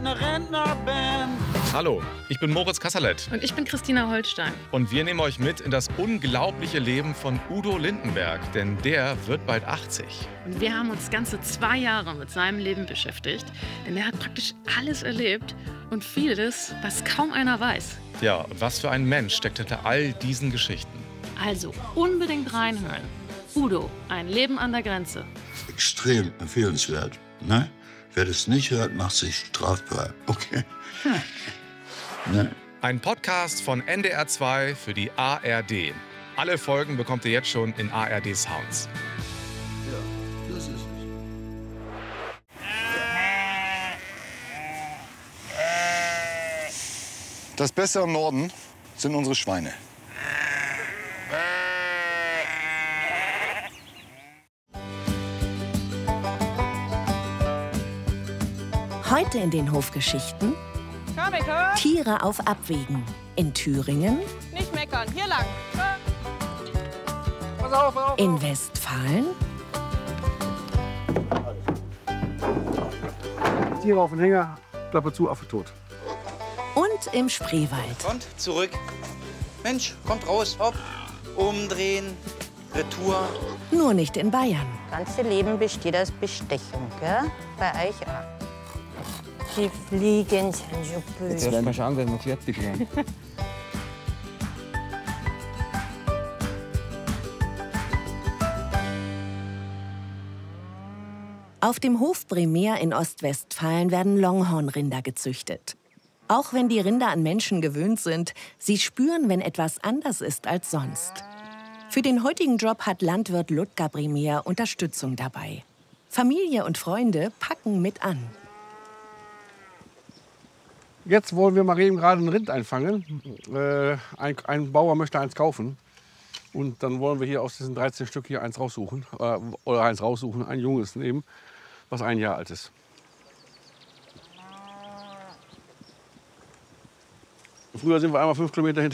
eine Rentnerband. Hallo, ich bin Moritz Kasserlet. Und ich bin Christina Holstein. Und wir nehmen euch mit in das unglaubliche Leben von Udo Lindenberg. Denn der wird bald 80. Und wir haben uns ganze 2 Jahre mit seinem Leben beschäftigt. Denn er hat praktisch alles erlebt und vieles, was kaum einer weiß. Ja, und was für ein Mensch steckt hinter all diesen Geschichten. Also unbedingt reinhören. Udo, ein Leben an der Grenze. Extrem empfehlenswert. Ne? Wer das nicht hört, macht sich strafbar. Okay? Ne? Ein Podcast von NDR 2 für die ARD. Alle Folgen bekommt ihr jetzt schon in ARD Sounds. Ja, das ist es. Das Beste am Norden sind unsere Schweine. Heute in den Hofgeschichten Tiere auf Abwägen. In Thüringen, Nicht meckern, hier lang. Pass auf. in Westfalen Tiere auf den Hänger, Klappe zu, Affe tot. und im Spreewald. Und zurück. Mensch, kommt raus. Hopp. Umdrehen. Retour. Nur nicht in Bayern. Das ganze Leben besteht aus Bestechung, gell? Bei euch auch. Die Fliegen sind so böse. Jetzt mal schauen, wenn wir fertig werden. Auf dem Hof Bremer in Ostwestfalen werden Longhornrinder gezüchtet. Auch wenn die Rinder an Menschen gewöhnt sind, sie spüren, wenn etwas anders ist als sonst. Für den heutigen Job hat Landwirt Ludger Bremer Unterstützung dabei. Familie und Freunde packen mit an. Jetzt wollen wir mal eben gerade ein Rind einfangen. Ein Bauer möchte eins kaufen. Und dann wollen wir hier aus diesen 13 Stück hier eins raussuchen. Ein junges nehmen, was 1 Jahr alt ist. Früher sind wir einmal 5 Kilometer hinter